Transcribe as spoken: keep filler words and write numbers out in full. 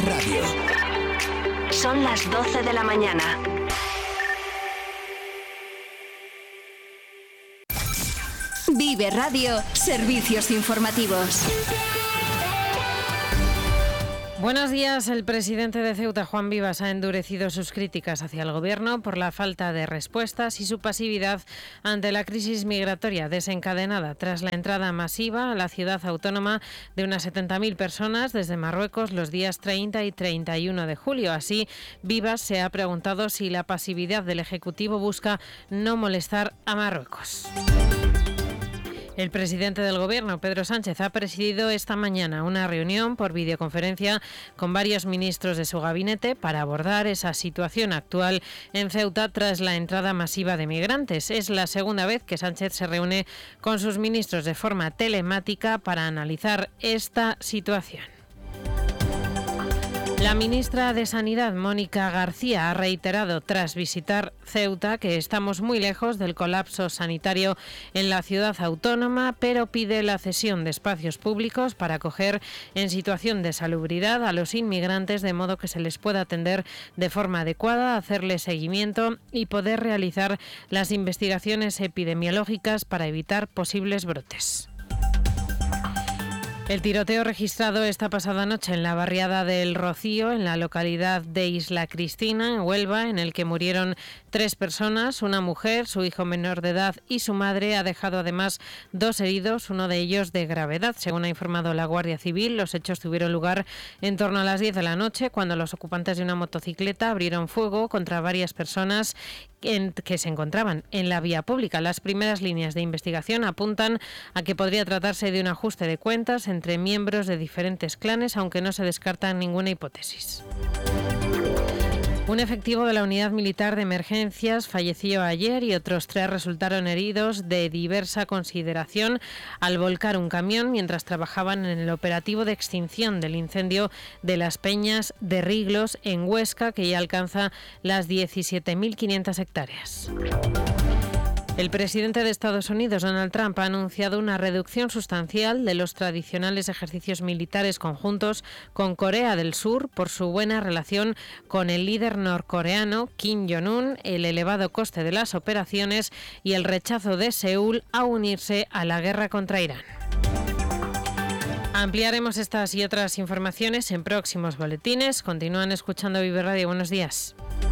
Radio. Son las doce de la mañana. Vive Radio, servicios informativos. Buenos días. El presidente de Ceuta, Juan Vivas, ha endurecido sus críticas hacia el gobierno por la falta de respuestas y su pasividad ante la crisis migratoria desencadenada tras la entrada masiva a la ciudad autónoma de unas setenta mil personas desde Marruecos los días treinta y treinta y uno de julio. Así, Vivas se ha preguntado si la pasividad del Ejecutivo busca no molestar a Marruecos. El presidente del Gobierno, Pedro Sánchez, ha presidido esta mañana una reunión por videoconferencia con varios ministros de su gabinete para abordar esa situación actual en Ceuta tras la entrada masiva de migrantes. Es la segunda vez que Sánchez se reúne con sus ministros de forma telemática para analizar esta situación. La ministra de Sanidad, Mónica García, ha reiterado tras visitar Ceuta que estamos muy lejos del colapso sanitario en la ciudad autónoma, pero pide la cesión de espacios públicos para acoger en situación de salubridad a los inmigrantes de modo que se les pueda atender de forma adecuada, hacerles seguimiento y poder realizar las investigaciones epidemiológicas para evitar posibles brotes. El tiroteo registrado esta pasada noche en la barriada del Rocío, en la localidad de Isla Cristina, en Huelva, en el que murieron tres personas, una mujer, su hijo menor de edad y su madre, ha dejado además dos heridos, uno de ellos de gravedad. Según ha informado la Guardia Civil, los hechos tuvieron lugar en torno a las diez de la noche, cuando los ocupantes de una motocicleta abrieron fuego contra varias personas en que se encontraban en la vía pública. Las primeras líneas de investigación apuntan a que podría tratarse de un ajuste de cuentas entre miembros de diferentes clanes, aunque no se descarta ninguna hipótesis. Un efectivo de la Unidad Militar de Emergencias falleció ayer y otros tres resultaron heridos de diversa consideración al volcar un camión mientras trabajaban en el operativo de extinción del incendio de las Peñas de Riglos en Huesca, que ya alcanza las diecisiete mil quinientas hectáreas. El presidente de Estados Unidos, Donald Trump, ha anunciado una reducción sustancial de los tradicionales ejercicios militares conjuntos con Corea del Sur por su buena relación con el líder norcoreano Kim Jong-un, el elevado coste de las operaciones y el rechazo de Seúl a unirse a la guerra contra Irán. Ampliaremos estas y otras informaciones en próximos boletines. Continúan escuchando Vive Radio. Buenos días.